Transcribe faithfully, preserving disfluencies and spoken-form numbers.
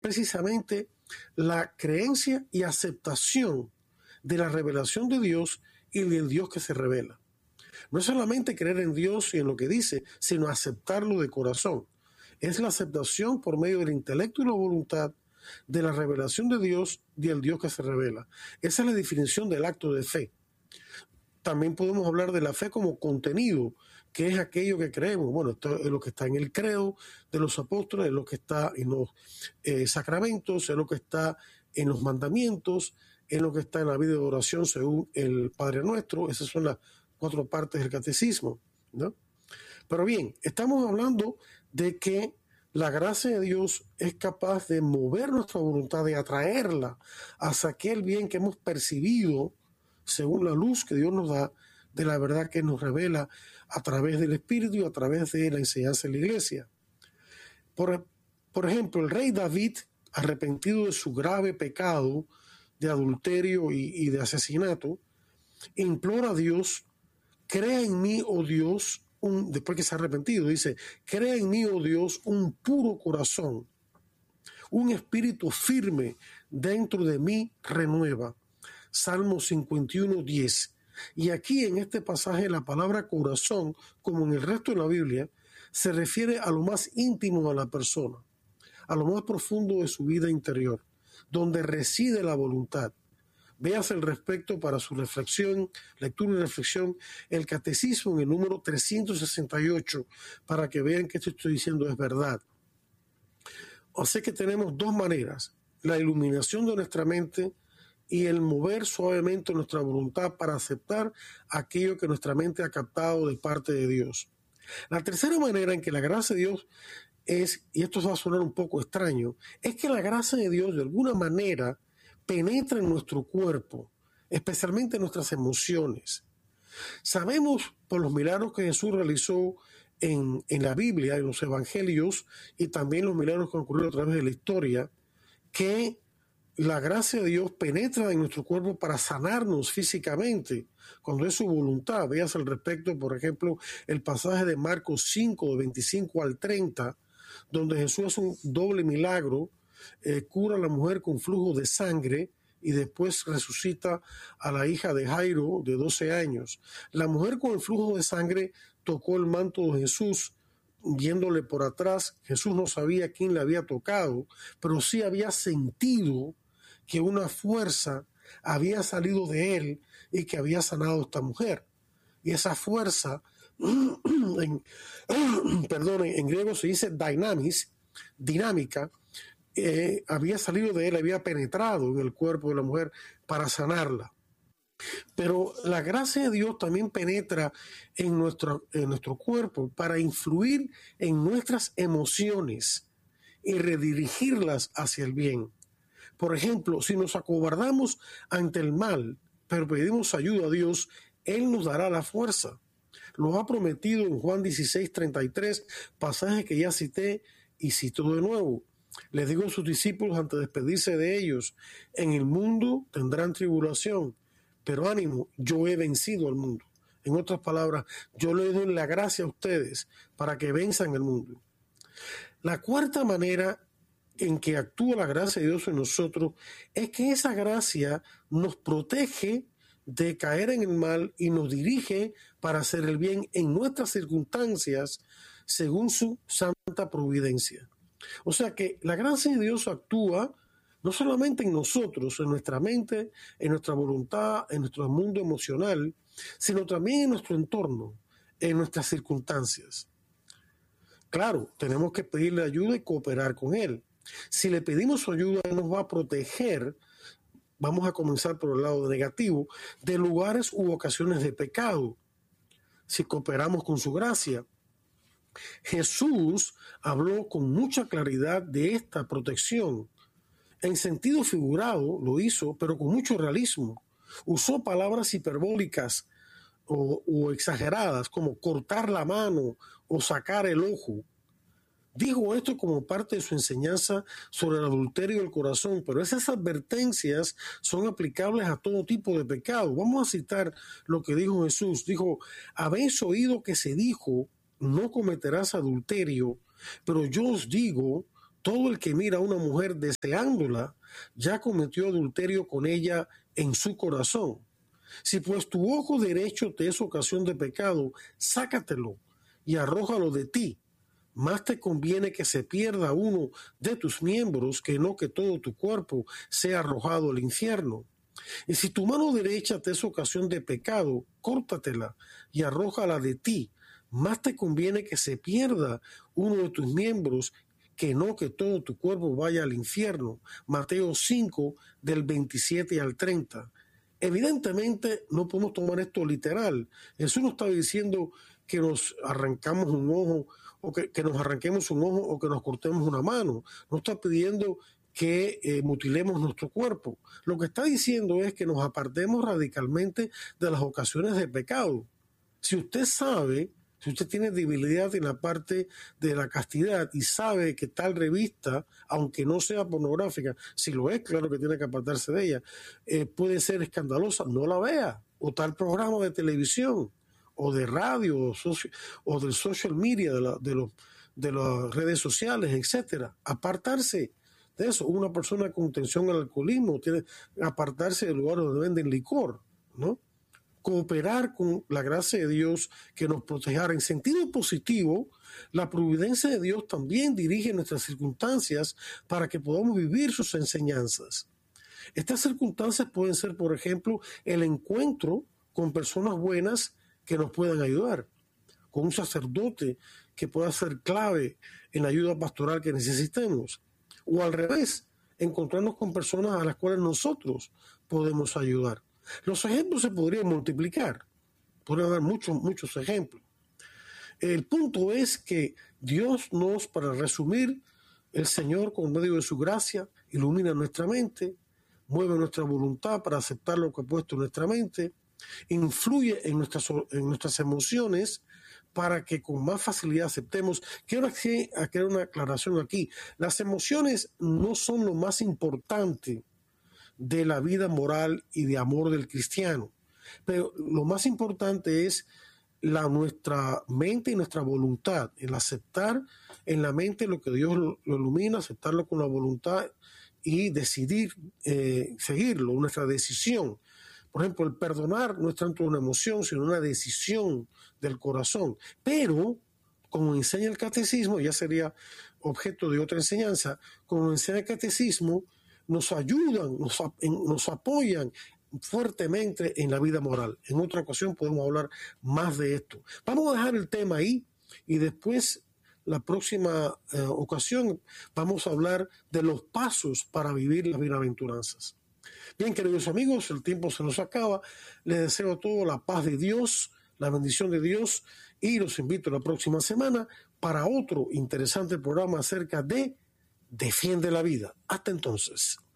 precisamente la creencia y aceptación de la revelación de Dios y del Dios que se revela. No es solamente creer en Dios y en lo que dice, sino aceptarlo de corazón. Es la aceptación por medio del intelecto y la voluntad de la revelación de Dios y el Dios que se revela. Esa es la definición del acto de fe. También podemos hablar de la fe como contenido, que es aquello que creemos. Bueno, esto es lo que está en el credo de los apóstoles, es lo que está en los eh, sacramentos, es lo que está en los mandamientos, es lo que está en la vida de oración según el Padre Nuestro. Esas son las cuatro partes del catecismo, ¿no? Pero bien, estamos hablando de que la gracia de Dios es capaz de mover nuestra voluntad, de atraerla hacia aquel bien que hemos percibido según la luz que Dios nos da de la verdad que nos revela a través del Espíritu y a través de la enseñanza de la Iglesia. Por, por ejemplo, el rey David, arrepentido de su grave pecado de adulterio y, y de asesinato, implora a Dios: crea en mí, oh Dios, un, después que se ha arrepentido, dice: crea en mí, oh Dios, un puro corazón, un espíritu firme dentro de mí renueva. Salmo cincuenta y uno, diez. Y aquí en este pasaje la palabra corazón, como en el resto de la Biblia, se refiere a lo más íntimo de la persona, a lo más profundo de su vida interior, donde reside la voluntad. Véase al respecto para su reflexión, lectura y reflexión, el Catecismo en el número trescientos sesenta y ocho, para que vean que esto estoy diciendo es verdad. O sea que tenemos dos maneras: la iluminación de nuestra mente y el mover suavemente nuestra voluntad para aceptar aquello que nuestra mente ha captado de parte de Dios. La tercera manera en que la gracia de Dios es, y esto va a sonar un poco extraño, es que la gracia de Dios de alguna manera penetra en nuestro cuerpo, especialmente en nuestras emociones. Sabemos por los milagros que Jesús realizó en, en la Biblia, en los evangelios, y también los milagros que han ocurrido a través de la historia, que la gracia de Dios penetra en nuestro cuerpo para sanarnos físicamente, cuando es su voluntad. Veas al respecto, por ejemplo, el pasaje de Marcos cinco, de veinticinco al treinta, donde Jesús hace un doble milagro, eh, cura a la mujer con flujo de sangre y después resucita a la hija de Jairo de doce años. La mujer con el flujo de sangre tocó el manto de Jesús, viéndole por atrás. Jesús no sabía quién le había tocado, pero sí había sentido que una fuerza había salido de él y que había sanado a esta mujer. Y esa fuerza, en, perdón, en griego se dice dynamis, dinámica, eh, había salido de él, había penetrado en el cuerpo de la mujer para sanarla. Pero la gracia de Dios también penetra en nuestro, en nuestro cuerpo para influir en nuestras emociones y redirigirlas hacia el bien. Por ejemplo, si nos acobardamos ante el mal, pero pedimos ayuda a Dios, Él nos dará la fuerza. Lo ha prometido en Juan dieciséis, treinta y tres, pasaje que ya cité y cito de nuevo. Les digo a sus discípulos antes de despedirse de ellos: en el mundo tendrán tribulación, pero ánimo, yo he vencido al mundo. En otras palabras, yo les doy la gracia a ustedes para que venzan el mundo. La cuarta manera en que actúa la gracia de Dios en nosotros es que esa gracia nos protege de caer en el mal y nos dirige para hacer el bien en nuestras circunstancias según su santa providencia. O sea que la gracia de Dios actúa no solamente en nosotros, en nuestra mente, en nuestra voluntad, en nuestro mundo emocional, sino también en nuestro entorno, en nuestras circunstancias. Claro, tenemos que pedirle ayuda y cooperar con Él. Si le pedimos su ayuda, Él nos va a proteger. Vamos a comenzar por el lado negativo, de lugares u ocasiones de pecado, si cooperamos con su gracia. Jesús habló con mucha claridad de esta protección. En sentido figurado lo hizo, pero con mucho realismo. Usó palabras hiperbólicas o, o exageradas, como cortar la mano o sacar el ojo. Digo esto como parte de su enseñanza sobre el adulterio del corazón, pero esas advertencias son aplicables a todo tipo de pecado. Vamos a citar lo que dijo Jesús. Dijo: habéis oído que se dijo, no cometerás adulterio, pero yo os digo, Todo el que mira a una mujer deseándola, ya cometió adulterio con ella en su corazón. Si pues tu ojo derecho te es ocasión de pecado, sácatelo y arrójalo de ti. Más te conviene que se pierda uno de tus miembros que no que todo tu cuerpo sea arrojado al infierno. Y si tu mano derecha te es ocasión de pecado, córtatela y arrójala de ti. Más te conviene que se pierda uno de tus miembros que no que todo tu cuerpo vaya al infierno. Mateo cinco, del veintisiete al treinta. Evidentemente no podemos tomar esto literal. Jesús no está diciendo que nos arrancamos un ojo o que, que nos arranquemos un ojo o que nos cortemos una mano. No está pidiendo que eh, mutilemos nuestro cuerpo. Lo que está diciendo es que nos apartemos radicalmente de las ocasiones de pecado. Si usted sabe, si usted tiene debilidad en la parte de la castidad y sabe que tal revista, aunque no sea pornográfica, si lo es, claro que tiene que apartarse de ella, eh, puede ser escandalosa, no la vea. O tal programa de televisión, o de radio, o, socio, o del social media, de, la, de, los, de las redes sociales, etcétera. Apartarse de eso. Una persona con tensión al alcoholismo tiene que apartarse del lugar donde venden licor, ¿no? Cooperar con la gracia de Dios que nos protegerá. En sentido positivo, la providencia de Dios también dirige nuestras circunstancias para que podamos vivir sus enseñanzas. Estas circunstancias pueden ser, por ejemplo, el encuentro con personas buenas que nos puedan ayudar, con un sacerdote que pueda ser clave en la ayuda pastoral que necesitemos, o al revés, encontrarnos con personas a las cuales nosotros podemos ayudar. Los ejemplos se podrían multiplicar, podrían dar muchos, muchos ejemplos. El punto es que Dios nos, para resumir, el Señor, con medio de su gracia, ilumina nuestra mente, mueve nuestra voluntad para aceptar lo que ha puesto en nuestra mente, influye en nuestras, en nuestras emociones para que con más facilidad aceptemos. Quiero hacer una aclaración aquí. Las emociones no son lo más importante de la vida moral y de amor del cristiano, pero lo más importante es la, nuestra mente y nuestra voluntad, el aceptar en la mente lo que Dios lo, lo ilumina, aceptarlo con la voluntad y decidir eh, seguirlo, nuestra decisión. Por ejemplo, el perdonar no es tanto una emoción, sino una decisión del corazón. Pero, como enseña el catecismo, ya sería objeto de otra enseñanza, como enseña el catecismo, nos ayudan, nos, nos apoyan fuertemente en la vida moral. En otra ocasión podemos hablar más de esto. Vamos a dejar el tema ahí y después, la próxima eh, ocasión, vamos a hablar de los pasos para vivir las bienaventuranzas. Bien, queridos amigos, el tiempo se nos acaba. Les deseo a todos la paz de Dios, la bendición de Dios y los invito la próxima semana para otro interesante programa acerca de Defiende la Vida. Hasta entonces.